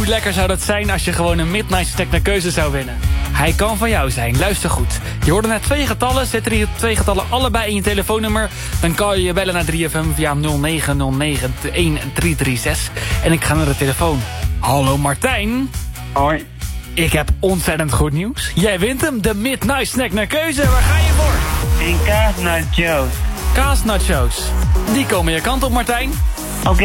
lekker zou dat zijn als je gewoon een Midnight Snack naar keuze zou winnen? Hij kan van jou zijn, luister goed. Je hoorde net 2 getallen, zet er die 2 getallen allebei in je telefoonnummer. Dan kan je je bellen naar 3FM via 0909-1336. En ik ga naar de telefoon. Hallo Martijn. Hoi. Ik heb ontzettend goed nieuws. Jij wint hem, de Midnight Snack naar keuze. Waar ga je voor? In kaasnachos. Kaasnachos. Die komen je kant op, Martijn.